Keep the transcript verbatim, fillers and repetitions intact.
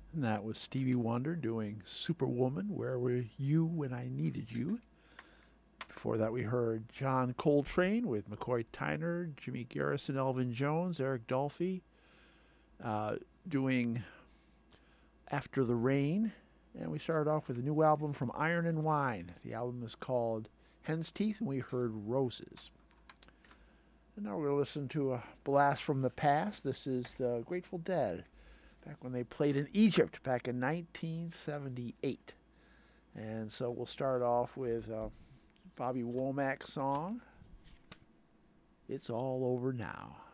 And that was Stevie Wonder doing Superwoman, Where Were You When I Needed You? Before that, we heard John Coltrane with McCoy Tyner, Jimmy Garrison, Elvin Jones, Eric Dolphy uh, doing After the Rain. And we started off with a new album from Iron and Wine. The album is called Hen's Teeth, and we heard Roses. And now we're going to listen to a blast from the past. This is the Grateful Dead, back when they played in Egypt back in nineteen seventy-eight. And so we'll start off with uh, Bobby Womack's song, It's All Over Now.